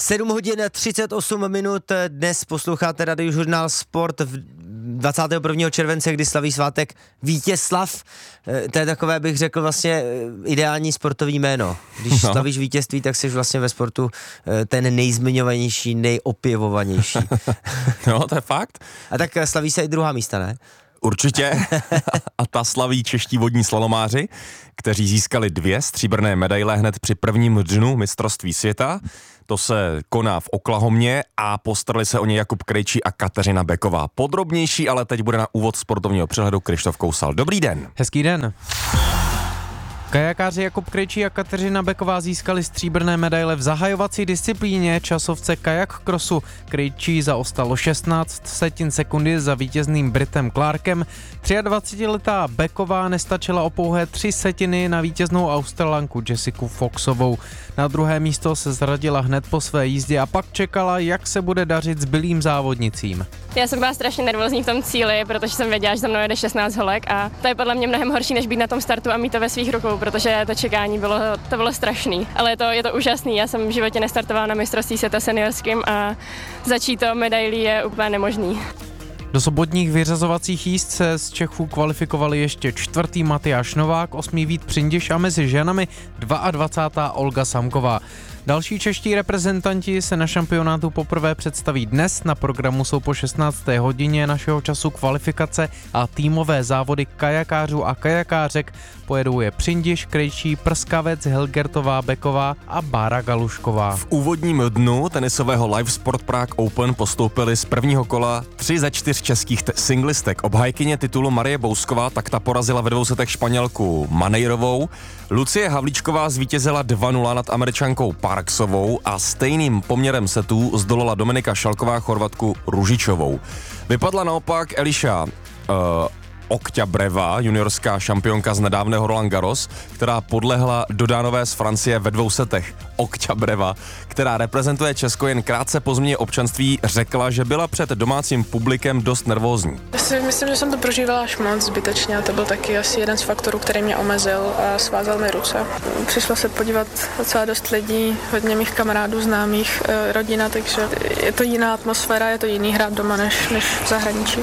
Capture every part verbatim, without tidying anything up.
sedm hodin třicet osm minut, dnes posloucháte Radiožurnál Sport v dvacátého prvního července, kdy slaví svátek Vítězslav. To je takové, bych řekl, vlastně ideální sportovní jméno. Když no. slavíš vítězství, tak jsi vlastně ve sportu ten nejzmiňovanější, nejopěvovanější. No, to je fakt. A tak slaví se i druhá místa, ne? Určitě. A ta slaví čeští vodní slalomáři, kteří získali dvě stříbrné medaile hned při prvním dnu mistrovství světa. To se koná v Oklahomě a postarali se o ně Jakub Krejčí a Kateřina Beková. Podrobnější, ale teď bude na úvod sportovního přehledu Krištof Kousal. Dobrý den. Hezký den. Kajakáři Jakub Krejčí a Kateřina Beková získali stříbrné medaile v zahajovací disciplíně časovce kajak crossu. Krejčí zaostalo šestnáct setin sekundy za vítězným Britem Clarkem. dvacetiletá Beková nestačila o pouhé tři setiny na vítěznou Australanku Jessiku Foxovou. Na druhé místo se zradila hned po své jízdě a pak čekala, jak se bude dařit zbylým závodnicím. Já jsem byla strašně nervózní v tom cíli, protože jsem věděla, že za mnou jede šestnáct holek a to je podle mě mnohem horší, než být na tom startu a mít to ve svých rukou, protože to čekání bylo, to bylo strašný. Ale je to, je to úžasný, já jsem v životě nestartovala na mistrovství světa seniorským a začít to medailí je úplně nemožný. Do sobotních vyřazovacích jízd se z Čechů kvalifikovali ještě čtvrtý Matyáš Novák, osmý Vít Přindiš a mezi ženami dvacátá druhá Olga Samková. Další čeští reprezentanti se na šampionátu poprvé představí dnes. Na programu jsou po šestnácté hodině našeho času kvalifikace a týmové závody kajakářů a kajakářek. Pojedou je Přindiš, Krejčí, Prskavec, Helgertová, Beková a Bára Galušková. V úvodním dnu tenisového Live Sport Prague Open postoupili z prvního kola tři ze čtyř českých t- singlistek. Obhajkyně titulu Marie Bousková tak ta porazila ve dvou setech Španělku Maneirovou. Lucie Havlíčková zvítězila dva nula nad Američankou Parksovou a stejným poměrem setů zdolala Dominika Šalková Chorvatku Ružičovou. Vypadla naopak Eliša uh, Okťabreva, juniorská šampionka z nedávného Roland Garros, která podlehla Dodánové z Francie ve dvou setech. Okťabreva, která reprezentuje Česko jen krátce po změně občanství, řekla, že byla před domácím publikem dost nervózní. Já si myslím, že jsem to prožívala až moc zbytečně a to byl taky asi jeden z faktorů, který mě omezil a svázal mi ruce. Přišlo se podívat docela dost lidí, hodně mých kamarádů, známých, rodina, takže je to jiná atmosféra, je to jiný hrát doma než, než v zahraničí.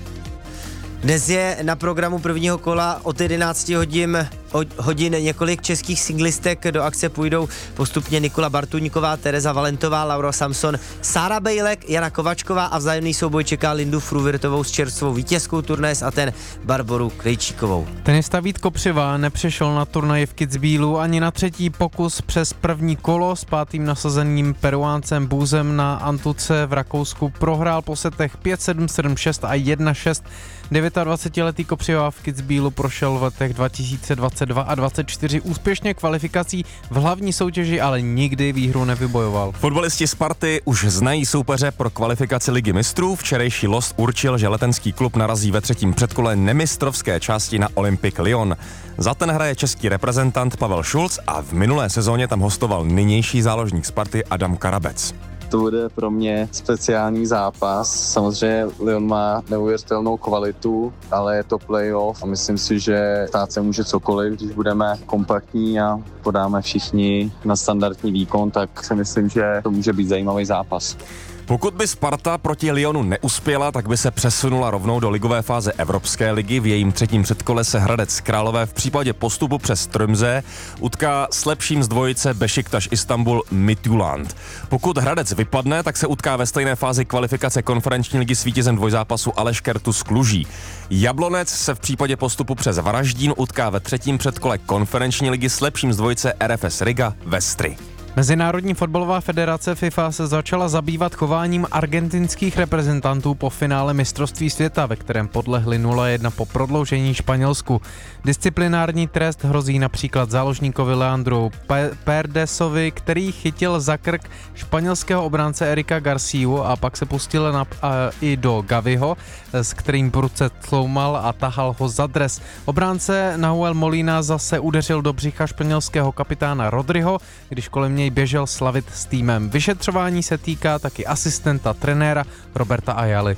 Dnes je na programu prvního kola od jedenácti hodin, hodin několik českých singlistek. Do akce půjdou postupně Nikola Bartuňková, Tereza Valentová, Laura Samson, Sára Bejlek, Jana Kovačková a vzájemný souboj čeká Lindu Fruvirtovou s čerstvou vítězkou turnaje z Aten Barboru Krejčíkovou. Tenista Vít Kopřiva nepřešel na turnaji v Kitzbühelu ani na třetí pokus přes první kolo. S pátým nasazeným Peruáncem Bůzem na Antuce v Rakousku prohrál po setech pět sedm, sedm šest a jedna šest. dvacetidevětiletý Kopřiva v Kitzbühelu prošel v letech dva tisíce dvacet dva a dvacet čtyři úspěšně kvalifikací v hlavní soutěži, ale nikdy výhru nevybojoval. Fotbalisti Sparty už znají soupeře pro kvalifikaci Ligy mistrů. Včerejší los určil, že letenský klub narazí ve třetím předkole nemistrovské části na Olympique Lyon. Za ten hraje český reprezentant Pavel Šulc a v minulé sezóně tam hostoval nynější záložník Sparty Adam Karabec. To bude pro mě speciální zápas. Samozřejmě Lyon má neuvěřitelnou kvalitu, ale je to playoff a myslím si, že stát se může cokoliv, když budeme kompaktní a podáme všichni na standardní výkon, tak si myslím, že to může být zajímavý zápas. Pokud by Sparta proti Lyonu neuspěla, tak by se přesunula rovnou do ligové fáze Evropské ligy. V jejím třetím předkole se Hradec Králové v případě postupu přes Tromsø utká s lepším z dvojice Beşiktaş Istanbul Midtjylland. Pokud Hradec vypadne, tak se utká ve stejné fázi kvalifikace konferenční ligy s vítězem dvojzápasu Aleš Kertus Kluží. Jablonec se v případě postupu přes Varaždín utká ve třetím předkole konferenční ligy s lepším z dvojice R F S Riga Vestry. Mezinárodní fotbalová federace FIFA se začala zabývat chováním argentinských reprezentantů po finále mistrovství světa, ve kterém podlehli nula jedna po prodloužení Španělsku. Disciplinární trest hrozí například záložníkovi Leandru Perdesovi, který chytil za krk španělského obránce Erika Garciu a pak se pustil na, a, i do Gaviho, s kterým prudce tloumal a tahal ho za dres. Obránce Nahuel Molina zase udeřil do břicha španělského kapitána Rodriho, když kolem něj běžel slavit s týmem. Vyšetřování se týká taky asistenta trenéra Roberta Ayaly.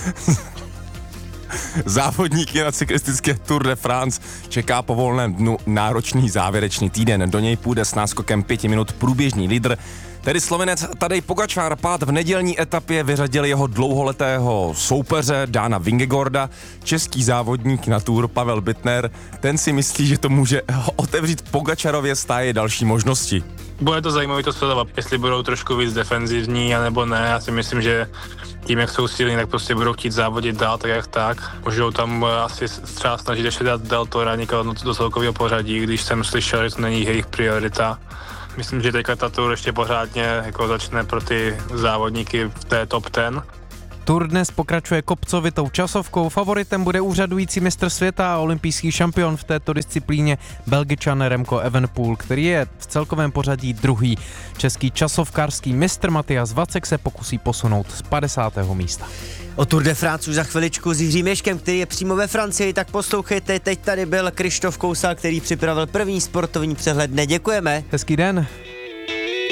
Závodníky na cyklistické Tour de France čeká po volném dnu náročný závěrečný týden. Do něj půjde s náskokem pěti minut průběžný lídr Tedy Slovinec Tadej Pogačar pád v nedělní etapě vyřadil jeho dlouholetého soupeře Dána Vingegorda. Český závodník na Tour Pavel Bittner, ten si myslí, že to může otevřít Pogačarově stáje další možnosti. Bude to zajímavé to sledovat, jestli budou trošku víc defenzivní, anebo ne. Já si myslím, že tím, jak jsou silní, tak prostě budou chtít závodit dál, tak jak tak. Můžou tam asi třeba snažit ještě dát Deltora někam do celkového pořadí, když jsem slyšel, že to není jejich priorita. Myslím, že teďka ta Tour ještě pořádně jako začne pro ty závodníky v té top deset. Tour dnes pokračuje kopcovitou časovkou. Favoritem bude úřadující mistr světa a olympijský šampion v této disciplíně Belgičan Remco Evenepoel, který je v celkovém pořadí druhý. Český časovkářský mistr Matyas Vacek se pokusí posunout z padesátého místa. O Tour de France už za chviličku s Jiřím Ježkem, který je přímo ve Francii, tak poslouchejte, teď tady byl Krištof Kousal, který připravil první sportovní přehled dne. Děkujeme. Hezký den.